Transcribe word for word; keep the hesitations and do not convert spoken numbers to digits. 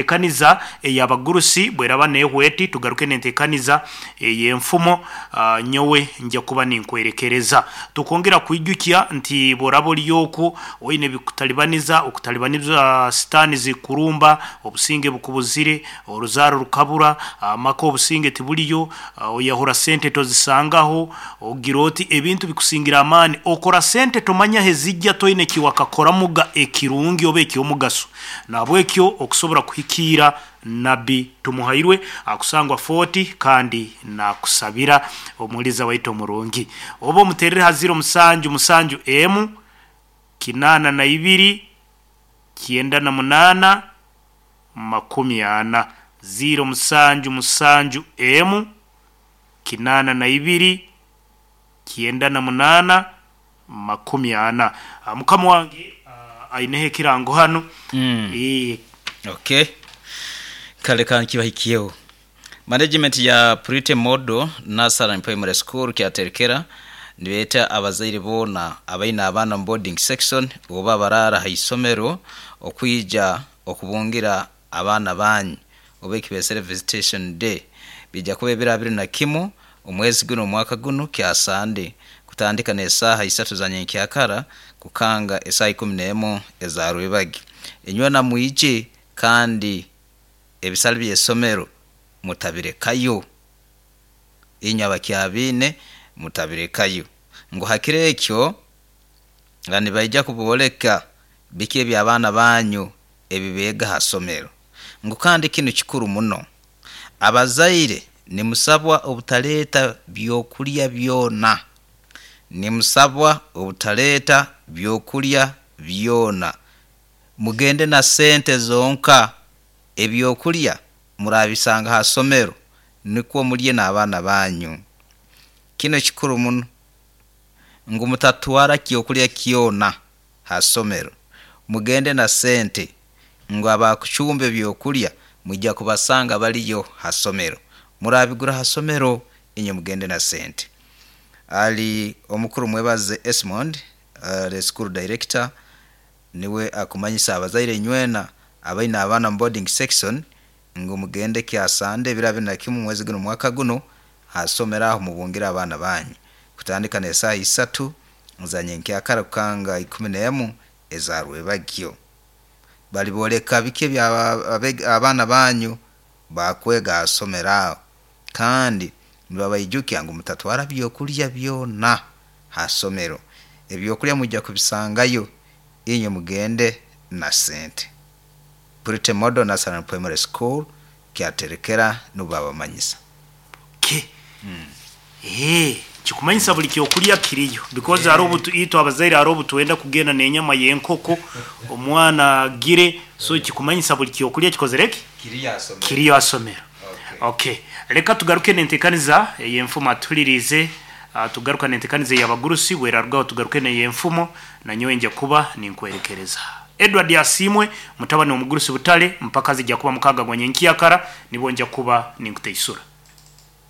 kaniza eyabagurusi bweraba nehweti tugaruke nentekaniza ey'enfumo uh, nyowe nja kuba ninkwerekereza tukongera kwijukya nti borabo lyoku oyine bikutalibaniza okutalibaniza stani zikurumba obusinge bukubuzire oruzaro rukabura amako obusinge tibuliyo uh, oyahura sente tozisangaho ogiroti ebintu bikusingira amani okora sente tomanya hezijja toyine kiwakakora muga ekirungi obeki omugaso nabwekyo okusobora kuhikira nabi tumuhairwe akusangwa forty kandi nakusabira omuliza waito murungi obo muterere haziro musanju musanju emu kinana na ibiri kienda na munana makumi ana zero musanju musanju emu kinana na ibiri kienda na munana makumi ana mukama wange uh, ainehe kirango hano mm. e okay kale kan kibahikiyeho management ya Pretty Model Nursery Primary School kyaterekera nibeta abazaire bona abaina abana boarding section oba barara haisomero okwija okubungira abana banyi obekibesere visitation day bija kubebera abiri na kimo omwezi guno mwaka guno kya Sunday kutandika nesaha isatu za nyenkiyakara kukanga esaha ikumi n'emu ezarwebagi enywana muije kandi ebisali by'esomero mutabirekayo inyabakyabine mutabirekayo ngo hakire ekyo ngani bayija kuboleka bike by'abana banyu ebibega hasomero ngo kandi kinu kikuru muno abazaire ni musabwa obutaleta byokulya byona ni musabwa obutaleta byokulya byona mugende na sente zonka ebyokulya murabisanga hasomero niko mulye n'abana banyu kino kikuru muno ngo mutatwara kyokulya kyona hasomero mugende na sente ngo abakuchumbe byokulya mujja kubasanga baliyo hasomero murabigura hasomero inye mugende na sente ali omukuru mwebaze Esmond uh, the school director niwe akumanyisa abazaire nywena abaina abana boarding section ngo mugende kya Sande birabe na kimu mwezi guno mwaka guno hasomera aho mubungira abana banyu kutandika nesa isatu muzanye nkya kanga ikumi n'emu ezarwe bagyo bali boleka bike bya abana banyu bakwega asomera kandi nibabayijuki ngo mutatwara byokulya byona hasomero ebyokulya mujja kubisangayo inye mugende na sente Pretty Model Nursery Primary School kyaterekera nubaba manyisa ke mm. eh kikumanyisa buli kyokulya kiriyo because ari obutu ito abazaire ari obutu wenda kugenda nenyama yenkoko omwana gire so kikumanyisa buli kyokulya kikozereki kiriyo asomero kiriyo asomero okay, okay. Leka tugaruke nentekaniza yemfumo atulirize uh, tugaruka nentekaniza yabagurusi werarwa tugaruke ne yemfumo na nyoenje kuba ninkwerekereza Edward Yasimwe mutabani omugurusi butale mpaka zijja kuba mukaga gwa nyenkiyakara nibonja kuba ninkuteisura